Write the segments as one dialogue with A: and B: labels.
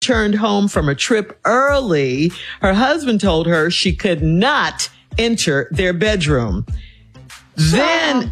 A: returned home from a trip early, her husband told her she could not enter their bedroom. Then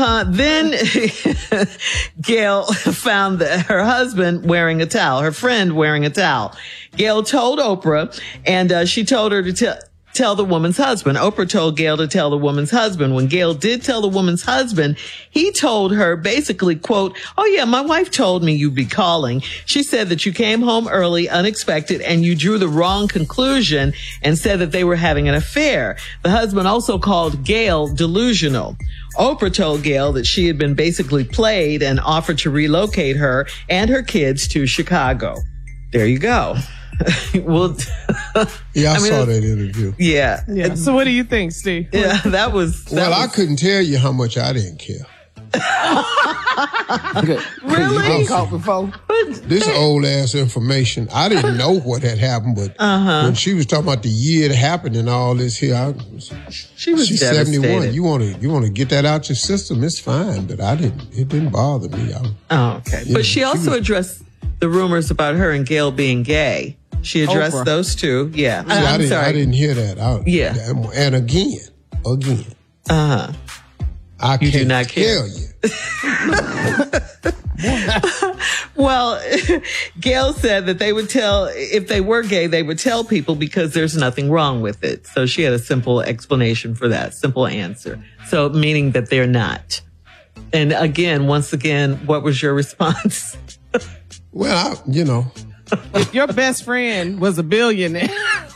A: Gail found her husband wearing a towel, her friend wearing a towel. Gail told Oprah, and she told her to tell the woman's husband. Oprah told Gail to tell the woman's husband. When Gail did tell the woman's husband, he told her basically, quote, "Oh yeah, my wife told me you'd be calling. She said that you came home early, unexpected, and you drew the wrong conclusion and said that they were having an affair." The husband also called Gail delusional. Oprah told Gail that she had been basically played and offered to relocate her and her kids to Chicago. There you go. Well,
B: yeah, I saw that interview.
A: Yeah.
C: So what do you think, Steve?
A: Yeah, that was.
B: I couldn't tell you how much I didn't care.
A: Really?
B: This old ass information. I didn't know what had happened, but when she was talking about the year it happened and all this here, she's 71. You want to get that out your system? It's fine, but it didn't bother me.
A: Okay. But she also addressed the rumors about her and Gail being gay. She addressed those two. Yeah.
B: I'm sorry. I didn't hear that. And again. I
A: you do not care.
B: Tell you.
A: Well, Gail said that they would tell, if they were gay, they would tell people because there's nothing wrong with it. So she had a simple explanation for that, simple answer. So meaning that they're not. And once again, what was your response?
B: Well,
C: if your best friend was a billionaire,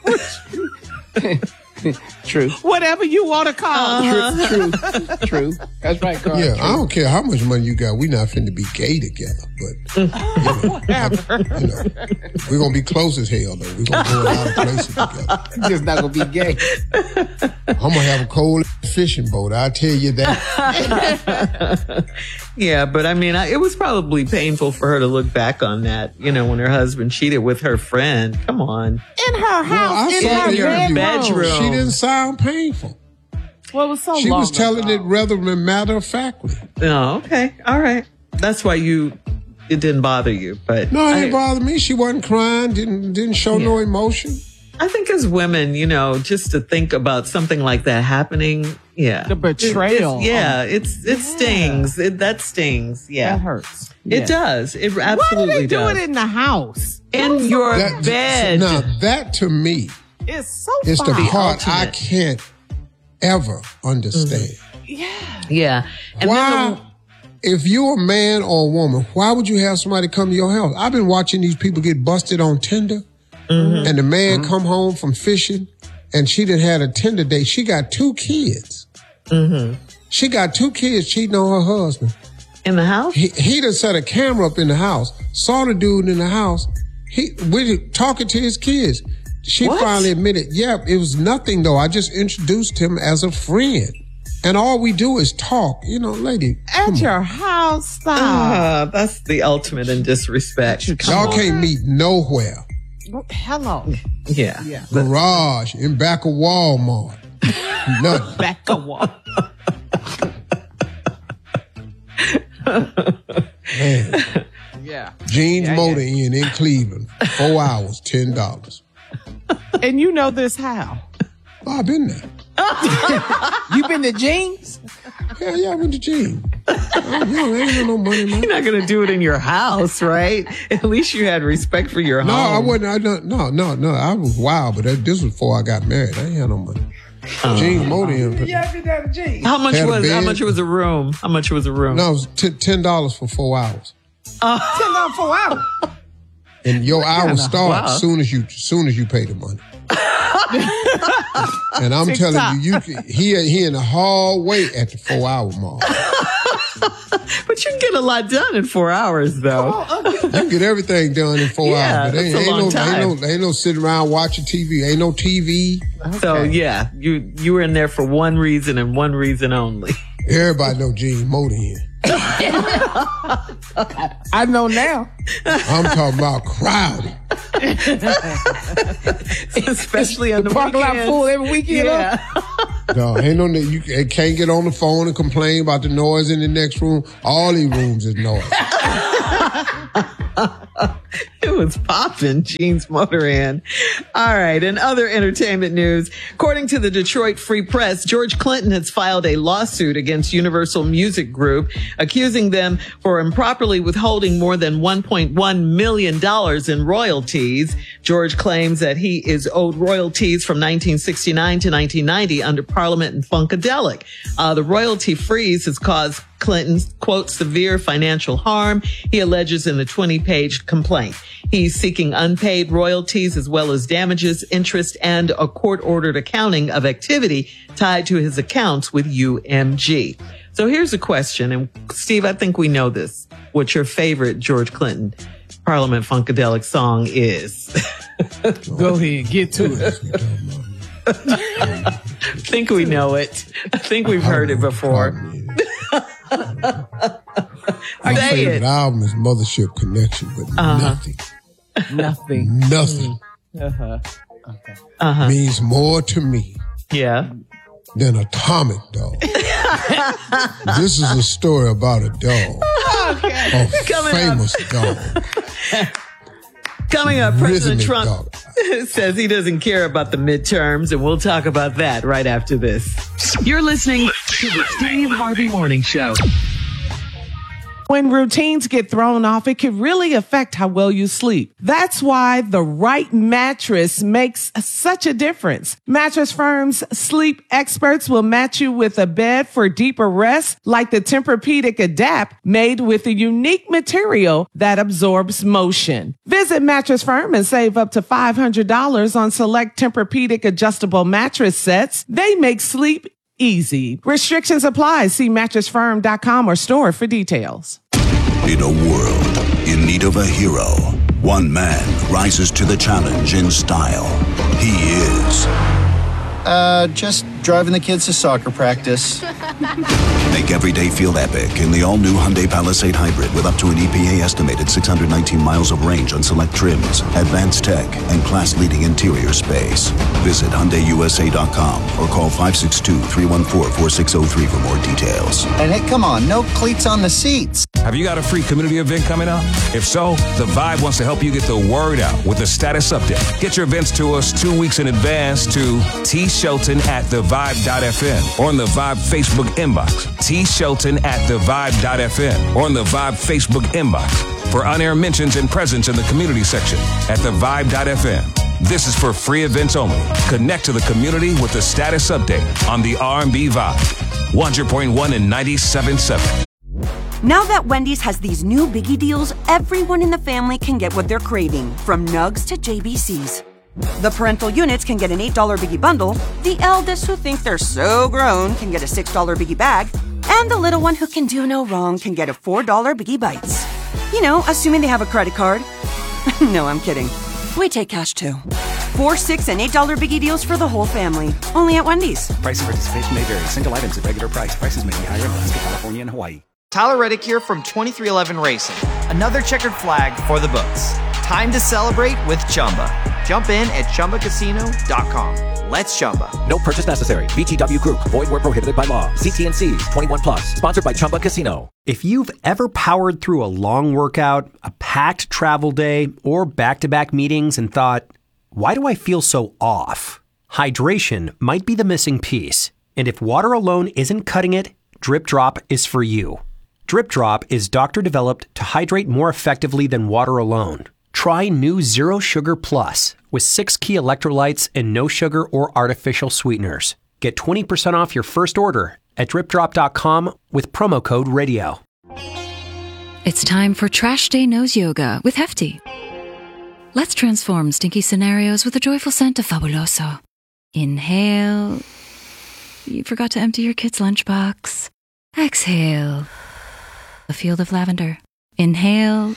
D: true.
C: Whatever you want to call
D: it. True. That's right, Carl.
B: Yeah, true. I don't care how much money you got. We're not finna be gay together, but we're gonna be close as hell though. We're gonna go a lot of places together.
D: Just not gonna be gay.
B: I'm gonna have a cold fishing boat. I'll tell you that.
A: Yeah, but I mean, it was probably painful for her to look back on that. When her husband cheated with her friend. Come on,
C: in her house, in her bedroom.
B: She didn't sound painful.
C: Well, it was so
B: she was telling it rather matter of factly.
A: Oh, okay, all right. That's why it didn't bother you, but
B: no, it didn't bother me. She wasn't crying. Didn't show no emotion.
A: I think as women, just to think about something like that happening,
C: the betrayal.
A: It stings. That stings. Yeah,
C: that hurts.
A: It does. It absolutely does.
C: Why do they do it in the house?
A: In your bed.
B: Now that to me,
C: it's
B: the part I can't ever understand.
A: Mm-hmm. Yeah. And
B: why? If you're a man or a woman, why would you have somebody come to your house? I've been watching these people get busted on Tinder. Mm-hmm. And the man come home from fishing and she done had a Tinder date. She got 2 kids. Mm-hmm. She got 2 kids cheating on her husband.
A: In the house?
B: He done set a camera up in the house, saw the dude in the house. We talking to his kids. She finally admitted, it was nothing though. I just introduced him as a friend. And all we do is talk. Lady.
C: At your house, stop.
A: That's the ultimate in disrespect.
B: Y'all can't meet nowhere.
C: Hello.
A: Yeah.
B: Garage in back of Walmart. Nothing.
C: Back of Walmart.
B: Man.
C: Yeah.
B: Jeans Motor Inn in Cleveland. 4 hours, $10.
C: And you know this how?
B: Oh, I've been there.
C: You been to Jeans?
B: Yeah, I went to Jeans. I ain't no money, man.
A: You're not going to do it in your house, right? At least you had respect for your home.
B: No, I wasn't. No. I was wild, but this was before I got married. I ain't had no money. Jeans Motor Inn.
D: Yeah, I've been down to Jeans.
A: How much was a room? How much was a room?
B: No, it was $10 for 4 hours.
D: $10 for 4 hours.
B: And your hours start as soon as you pay the money. And I'm telling you, he in the hallway at the 4 hour mark.
A: But you can get a lot done in 4 hours, though.
B: You can get everything done in 4 hours. But ain't no sitting around watching TV. Ain't no TV.
A: Okay. So yeah, you were in there for one reason and one reason only.
B: Everybody know Jeans Motor Inn.
C: I know now.
B: I'm talking about crowded.
A: Especially on the
C: parking lot full every weekend.
A: Yeah.
B: No, ain't no you can't get on the phone and complain about the noise in the next room. All these rooms is noise.
A: It was popping, Gene's Motor Inn. All right. In other entertainment news, according to the Detroit Free Press, George Clinton has filed a lawsuit against Universal Music Group, accusing them for improperly withholding more than $1.1 million in royalties. George claims that he is owed royalties from 1969 to 1990 under Parliament and Funkadelic. The royalty freeze has caused Clinton, quote, severe financial harm, he alleges in the 20-page complaint. He's seeking unpaid royalties as well as damages, interest, and a court-ordered accounting of activity tied to his accounts with UMG. So here's a question, and Steve, I think we know this, what your favorite George Clinton Parliament Funkadelic song is.
C: Go ahead, get to it.
A: I think we know it. I think we've heard it before.
B: My favorite album is Mothership Connection, but
C: Nothing.
B: Means more to me than Atomic Dog. This is a story about a dog. A famous dog.
A: Coming up, President Trump says he doesn't care about the midterms, and we'll talk about that right after this.
E: You're listening to the Steve Harvey Morning Show.
C: When routines get thrown off, it can really affect how well you sleep. That's why the right mattress makes such a difference. Mattress Firm's sleep experts will match you with a bed for deeper rest, like the Tempur-Pedic Adapt, made with a unique material that absorbs motion. Visit Mattress Firm and save up to $500 on select Tempur-Pedic adjustable mattress sets. They make sleep easy. Restrictions apply. See mattressfirm.com or store for details.
F: In a world in need of a hero, one man rises to the challenge in style. He is...
G: just driving the kids to soccer practice.
F: Make every day feel epic in the all-new Hyundai Palisade Hybrid with up to an EPA estimated 619 miles of range on select trims, advanced tech, and class-leading interior space. Visit HyundaiUSA.com or call 562-314-4603 for more details.
G: And hey, come on, no cleats on the seats.
H: Have you got a free community event coming up? If so, The Vibe wants to help you get the word out with a status update. Get your events to us 2 weeks in advance to tshelton@thevibe.fm or on the Vibe Facebook inbox. tshelton@thevibe.fm or on the Vibe Facebook inbox for on-air mentions and presence in the community section at thevibe.fm. This is for free events only. Connect to the community with the status update on the R&B Vibe. 100.1 and 97.7.
I: Now that Wendy's has these new biggie deals, everyone in the family can get what they're craving, from nugs to JBCs. The parental units can get an $8 biggie bundle, the eldest who think they're so grown can get a $6 biggie bag, and the little one who can do no wrong can get a $4 biggie bites. You know, assuming they have a credit card. No, I'm kidding. We take cash too. 4, 6, and $8 biggie deals for the whole family. Only at Wendy's.
J: Price and participation may vary. Single items at regular price. Prices may be higher in Alaska, California, and Hawaii.
K: Tyler Reddick here from 2311 Racing. Another checkered flag for the books. Time to celebrate with Chumba. Jump in at ChumbaCasino.com. Let's Chumba.
L: No purchase necessary. VGW Group. Void where prohibited by law. CT&Cs. 21 plus. Sponsored by Chumba Casino.
M: If you've ever powered through a long workout, a packed travel day, or back-to-back meetings and thought, why do I feel so off? Hydration might be the missing piece. And if water alone isn't cutting it, Drip Drop is for you. Drip Drop is doctor-developed to hydrate more effectively than water alone. Try new Zero Sugar Plus with 6 key electrolytes and no sugar or artificial sweeteners. Get 20% off your first order at dripdrop.com with promo code RADIO.
N: It's time for Trash Day Nose Yoga with Hefty. Let's transform stinky scenarios with a joyful scent of Fabuloso. Inhale. You forgot to empty your kid's lunchbox. Exhale. A field of lavender. Inhale.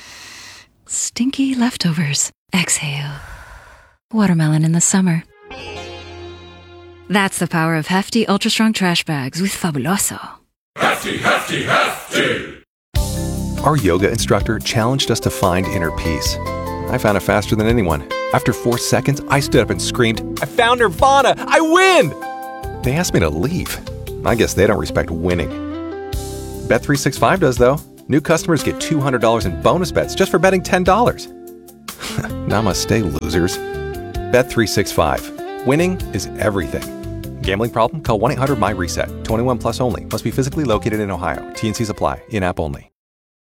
N: Stinky leftovers. Exhale. Watermelon in the summer. That's the power of Hefty Ultra Strong Trash Bags with Fabuloso.
O: Hefty, Hefty, Hefty!
P: Our yoga instructor challenged us to find inner peace. I found it faster than anyone. After 4 seconds, I stood up and screamed, I found Nirvana! I win! They asked me to leave. I guess they don't respect winning. Bet365 does, though. New customers get $200 in bonus bets just for betting $10. Namaste, losers. Bet365. Winning is everything. Gambling problem? Call 1-800-MY-RESET. 21 plus only. Must be physically located in Ohio. T&Cs apply. In-app only.